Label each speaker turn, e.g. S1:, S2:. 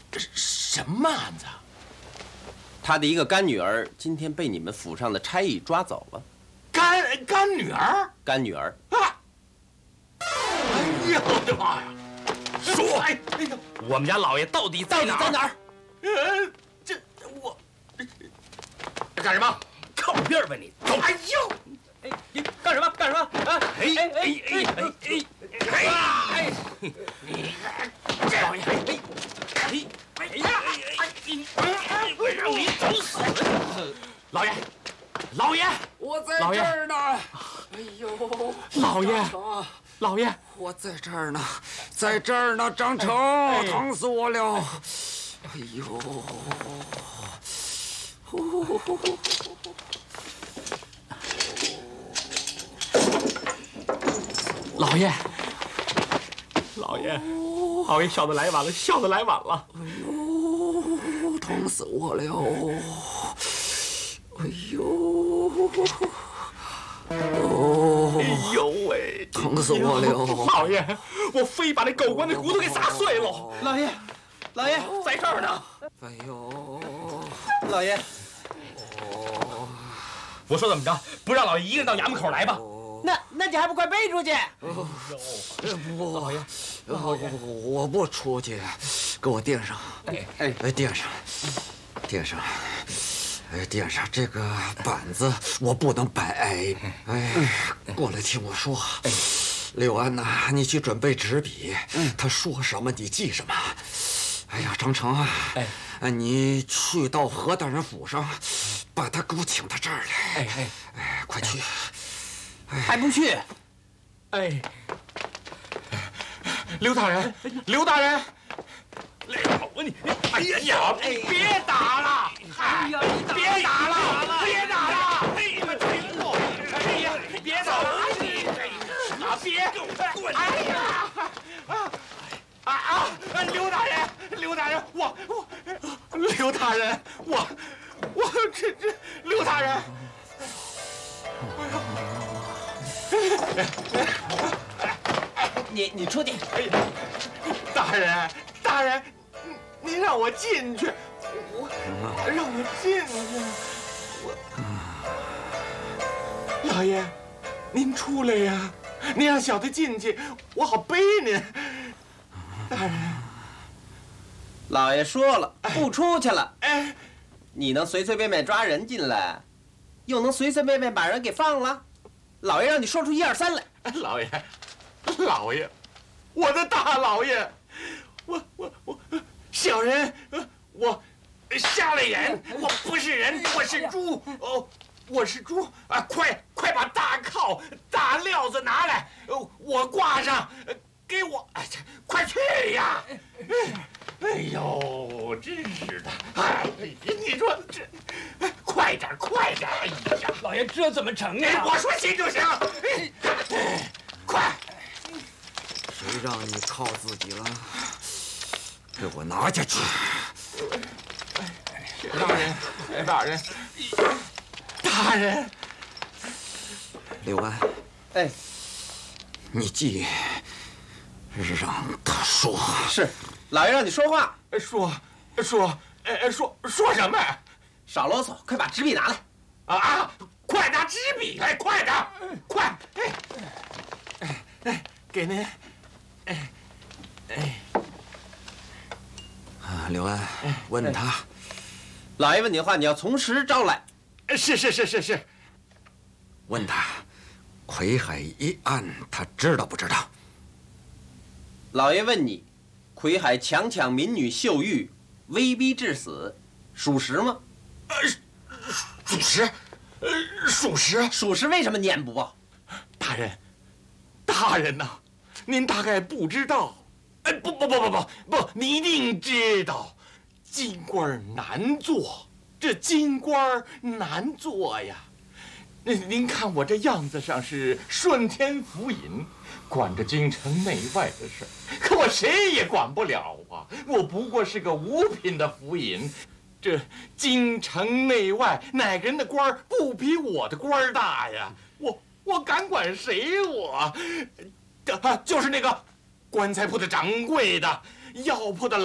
S1: 什么案子？
S2: 他的一个干女儿今天被你们府上的差役抓走了。
S1: 干女儿？
S2: 干女儿
S1: 啊！哎呀，我的妈呀！说，
S3: 我们家老爷到底在哪儿？
S1: 我
S3: 干什么？靠边吧你！走！
S1: 哎呦！
S3: 你干什么？干什么？啊！哎！
S1: 老爷！
S3: 我让你找死！
S1: 老爷，
S4: 我在这儿呢。哎呦，
S1: 老爷，
S4: 我在这儿呢，在这儿呢，张成，疼死我了！哎呦，
S1: 老爷，笑得来晚了，
S4: 哎呦，疼死我了！哎呦，
S1: 哎呦喂，
S4: 疼死我了！
S1: 老爷，我非把那狗官的骨头给砸碎了。
S2: 老爷
S1: 在这儿呢。
S4: 哎呦，
S2: 老爷，
S3: 我说怎么着？不让老爷一个人到衙门口来吧？
S2: 那你还不快背出去？
S4: 老爷，我不出去，给我垫上。垫上。垫上这个板子，我不能白挨。过来听我说。柳安呐，你去准备纸笔，他说什么你记什么。哎呀，张成啊，你去到何大人府上，把他给我请到这儿来。快去！
S2: 还不去？
S1: 刘大人，你，哎呀，别打了！别打了！别打了！哎呀，别打了！别滚！哎呀！刘大人，刘大人，刘大人，刘大人。
S2: 你出去！
S1: 哎呀，大人，您让我进去，让我进去。老爷，您出来呀！您让小的进去，我好背您。大人，
S2: 老爷说了，不出去了。
S1: 哎，
S2: 你能随随便便抓人进来，又能随随便便把人给放了？老爷让你说出1、2、3来。
S1: 老爷，我的大老爷，我小人，我瞎了眼，我不是人，我是猪。我是猪啊！快把大铐、大料子拿来，我挂上，给我，快去呀！哎呦，真是的！哎，你说这，快点！哎呀，
S3: 老爷，这怎么成啊？
S1: 我说行就行。快！
S4: 谁让你靠自己了？给我拿下去！
S1: 大人，
S4: 柳安，你既让他说，
S2: 是，老爷让你说话。
S1: 说什么？
S2: 少啰嗦，快把纸笔拿来。
S1: 快拿纸笔来，快点，快！给您。
S4: 柳安，问他。
S2: 老爷问你的话，你要从实招来。
S1: 是。
S4: 问他，魁海一案他知道不知道？
S2: 老爷问你，魁海强抢民女秀玉，威逼致死，属实吗？
S1: 属实。
S2: 属实，为什么你也不报？
S1: 大人呐，您大概不知道。不，你一定知道，京官难做，这京官难做呀。您看我这样子上是顺天府尹，管着京城内外的事，可我谁也管不了啊。我不过是个五品的府尹，这京城内外哪个人的官不比我的官大呀？我敢管谁？就是那个棺材铺的掌柜的，药铺的老